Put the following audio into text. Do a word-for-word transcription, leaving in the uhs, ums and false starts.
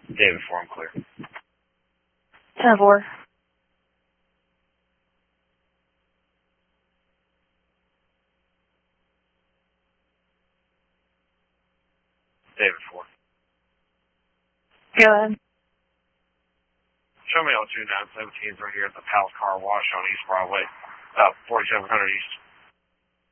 David four, I'm clear. ten four. David four. Go ahead. Show me all two nine seventeens right here at the Palace Car Wash on East Broadway, about forty-seven hundred East.